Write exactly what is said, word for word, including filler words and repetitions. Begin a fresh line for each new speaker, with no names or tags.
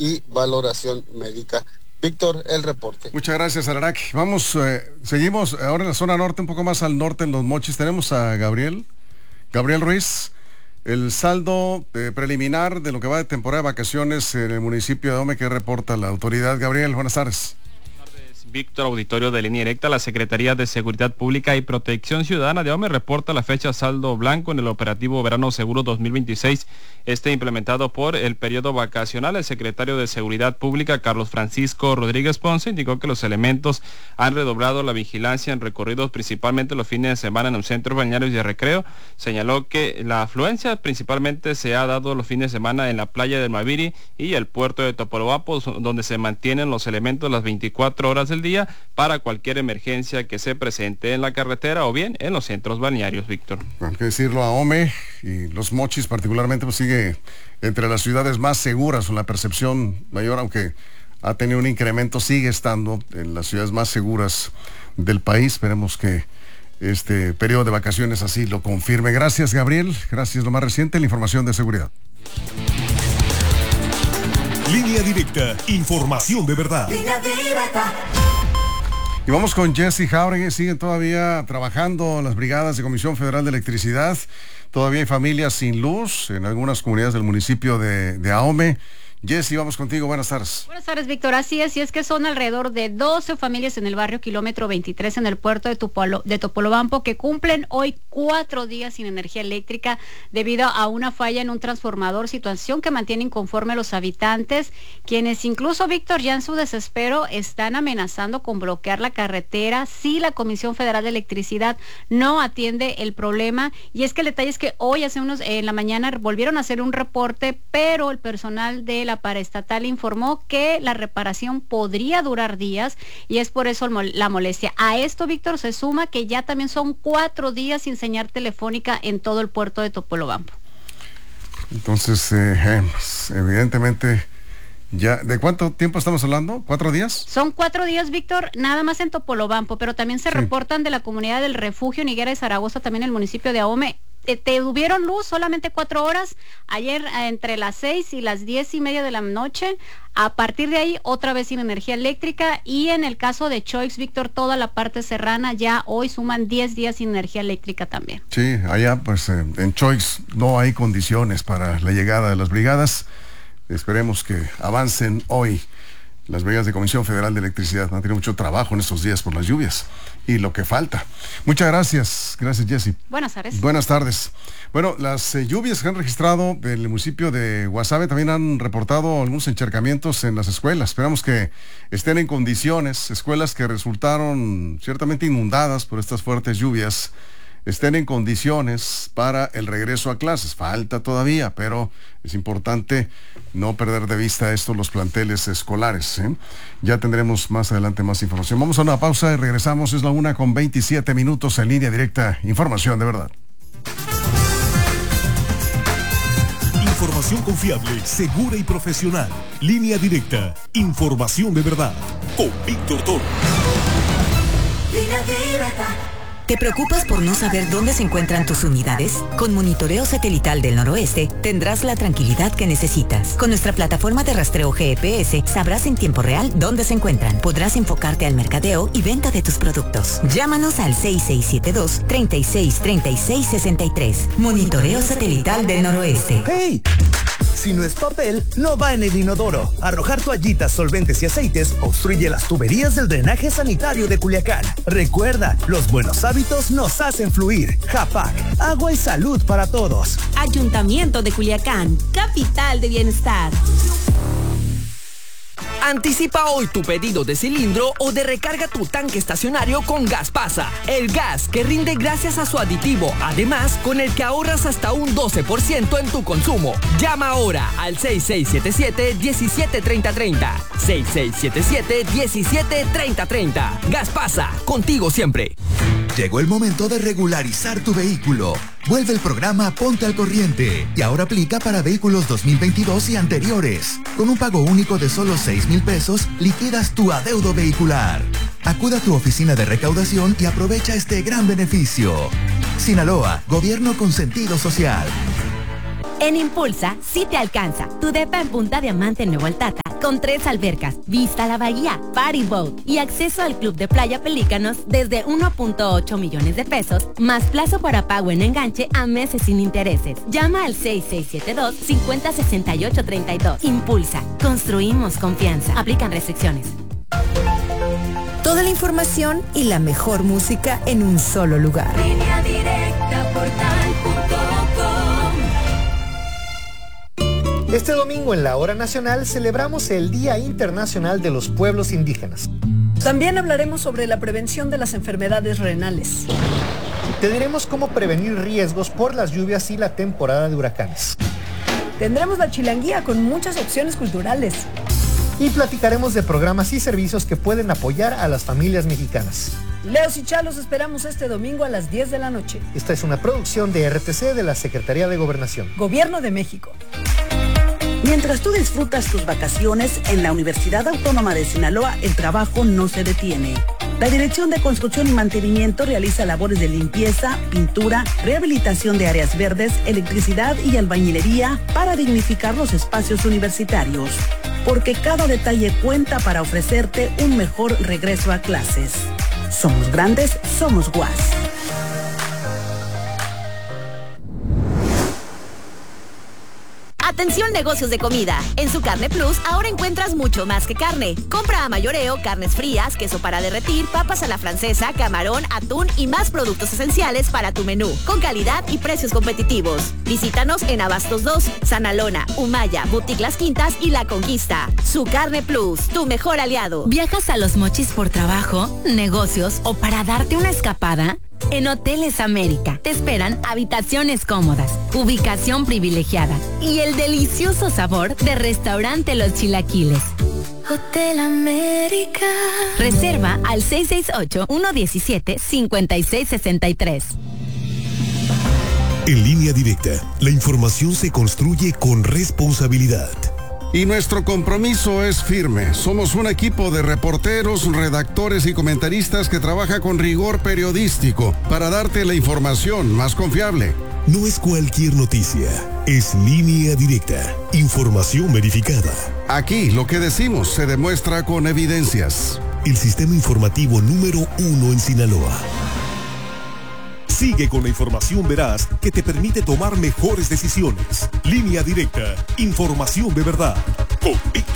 y valoración médica. Víctor, el reporte.
Muchas gracias, Araraki. Vamos, eh, seguimos ahora en la zona norte, un poco más al norte, en Los Mochis. Tenemos a Gabriel, Gabriel Ruiz. El saldo eh, preliminar de lo que va de temporada de vacaciones en el municipio de Ahome, que reporta la autoridad. Gabriel, buenas tardes.
Víctor, auditorio de Línea Directa. La Secretaría de Seguridad Pública y Protección Ciudadana de Ahome reporta la fecha saldo blanco en el operativo Verano Seguro dos mil veintiséis, este implementado por el periodo vacacional. El secretario de Seguridad Pública, Carlos Francisco Rodríguez Ponce, indicó que los elementos han redoblado la vigilancia en recorridos, principalmente los fines de semana en los centros balnearios y de recreo. Señaló que la afluencia principalmente se ha dado los fines de semana en la playa del Maviri y el puerto de Topolobampo, donde se mantienen los elementos las veinticuatro horas del día para cualquier emergencia que se presente en la carretera o bien en los centros balnearios, Víctor.
Hay que decirlo, Ahome y Los Mochis particularmente pues sigue entre las ciudades más seguras, o la percepción mayor, aunque ha tenido un incremento, sigue estando en las ciudades más seguras del país. Esperemos que este periodo de vacaciones así lo confirme. Gracias, Gabriel. Gracias. Lo más reciente, la información de seguridad.
Línea Directa, información de verdad.
Línea Directa.
Y vamos con Jesse Jauregui. Siguen todavía trabajando las brigadas de Comisión Federal de Electricidad. Todavía hay familias sin luz en algunas comunidades del municipio de, de Ahome. Jessy, vamos contigo, buenas tardes.
Buenas tardes, Víctor, así es, y es que son alrededor de doce familias en el barrio Kilómetro veintitrés en el puerto de, Tupolo, de Topolobampo que cumplen hoy cuatro días sin energía eléctrica debido a una falla en un transformador, situación que mantiene inconforme a los habitantes, quienes incluso, Víctor, ya en su desespero están amenazando con bloquear la carretera si la Comisión Federal de Electricidad no atiende el problema. Y es que el detalle es que hoy, hace unos, eh, en la mañana, volvieron a hacer un reporte, pero el personal de la paraestatal informó que la reparación podría durar días y es por eso la molestia. A esto, Víctor, se suma que ya también son cuatro días sin señal telefónica en todo el puerto de Topolobampo.
Entonces, eh, pues, evidentemente, ya, ¿de cuánto tiempo estamos hablando? ¿Cuatro días?
Son cuatro días, Víctor, nada más en Topolobampo, pero también se sí. reportan de la comunidad del Refugio Niguera de Zaragoza, también el municipio de Ahome. Te, te tuvieron luz solamente cuatro horas, ayer entre las seis y las diez y media de la noche. A partir de ahí, otra vez sin energía eléctrica. Y en el caso de Choix, Víctor, toda la parte serrana ya hoy suman diez días sin energía eléctrica también.
Sí, allá pues eh, en Choix no hay condiciones para la llegada de las brigadas. Esperemos que avancen hoy las brigadas de Comisión Federal de Electricidad. Han tenido mucho trabajo en estos días por las lluvias y lo que falta. Muchas gracias. Gracias, Jessy.
Buenas tardes.
Buenas tardes. Bueno, las eh, lluvias que han registrado en el municipio de Guasave también han reportado algunos encharcamientos en las escuelas. Esperamos que estén en condiciones, escuelas que resultaron ciertamente inundadas por estas fuertes lluvias, estén en condiciones para el regreso a clases. Falta todavía, pero es importante no perder de vista esto, los planteles escolares, ¿eh? Ya tendremos más adelante más información. Vamos a una pausa y regresamos. Es la una con veintisiete minutos en Línea Directa. Información de verdad.
Información confiable, segura y profesional. Línea Directa. Información de verdad. Con Víctor Toro.
Línea Directa.
¿Te preocupas por no saber dónde se encuentran tus unidades? Con Monitoreo Satelital del Noroeste tendrás la tranquilidad que necesitas. Con nuestra plataforma de rastreo G P S sabrás en tiempo real dónde se encuentran. Podrás enfocarte al mercadeo y venta de tus productos. Llámanos al seis seis siete dos, tres seis tres seis seis tres. Monitoreo Satelital del Noroeste.
¡Hey! Si no es papel, no va en el inodoro. Arrojar toallitas, solventes y aceites obstruye las tuberías del drenaje sanitario de Culiacán. Recuerda, los buenos hábitos nos hacen fluir. Japac, agua y salud para todos.
Ayuntamiento de Culiacán, capital de bienestar.
Anticipa hoy tu pedido de cilindro o de recarga tu tanque estacionario con Gaspasa, el gas que rinde gracias a su aditivo, además con el que ahorras hasta un doce por ciento en tu consumo. Llama ahora al seis seis siete siete, diecisiete treinta treinta, seis seis siete siete, diecisiete treinta treinta. Gaspasa, contigo siempre.
Llegó el momento de regularizar tu vehículo. Vuelve el programa Ponte al Corriente y ahora aplica para vehículos dos mil veintidós y anteriores. Con un pago único de solo seis mil pesos, liquidas tu adeudo vehicular. Acuda a tu oficina de recaudación y aprovecha este gran beneficio. Sinaloa, gobierno con sentido social.
En Impulsa, sí te alcanza. Tu depa en Punta Diamante en Nuevo Altata con tres albercas, vista a la bahía, party boat y acceso al club de playa Pelícanos desde uno punto ocho millones de pesos, más plazo para pago en enganche a meses sin intereses. Llama al seis seis siete dos, cinco cero seis ocho tres dos. Impulsa, construimos confianza. Aplican restricciones.
Toda la información y la mejor música en un solo lugar.
Línea Directa Portal punto com.
Este domingo en la Hora Nacional celebramos el Día Internacional de los Pueblos Indígenas.
También hablaremos sobre la prevención de las enfermedades renales.
Te diremos cómo prevenir riesgos por las lluvias y la temporada de huracanes.
Tendremos la chilanguía con muchas opciones culturales.
Y platicaremos de programas y servicios que pueden apoyar a las familias mexicanas.
Leos y Chalos esperamos este domingo a las diez de la noche.
Esta es una producción de R T C de la Secretaría de Gobernación.
Gobierno de México.
Mientras tú disfrutas tus vacaciones, en la Universidad Autónoma de Sinaloa el trabajo no se detiene. La Dirección de Construcción y Mantenimiento realiza labores de limpieza, pintura, rehabilitación de áreas verdes, electricidad y albañilería para dignificar los espacios universitarios. Porque cada detalle cuenta para ofrecerte un mejor regreso a clases. Somos grandes, somos U A S.
Atención negocios de comida. En su Carne Plus ahora encuentras mucho más que carne. Compra a mayoreo, carnes frías, queso para derretir, papas a la francesa, camarón, atún y más productos esenciales para tu menú, con calidad y precios competitivos. Visítanos en Abastos dos, Sanalona, Humaya, Boutique Las Quintas y La Conquista. Su Carne Plus, tu mejor aliado.
¿Viajas a Los Mochis por trabajo, negocios o para darte una escapada? En Hoteles América te esperan habitaciones cómodas, ubicación privilegiada y el delicioso sabor de restaurante Los Chilaquiles.
Hotel América.
Reserva al seis seis ocho, uno uno siete, cinco seis seis tres.
En Línea Directa, la información se construye con responsabilidad.
Y nuestro compromiso es firme. Somos un equipo de reporteros, redactores y comentaristas que trabaja con rigor periodístico para darte la información más confiable.
No es cualquier noticia, es Línea Directa, información verificada.
Aquí lo que decimos se demuestra con evidencias.
El sistema informativo número uno en Sinaloa. Sigue con la información veraz que te permite tomar mejores decisiones. Línea Directa, información de verdad. Con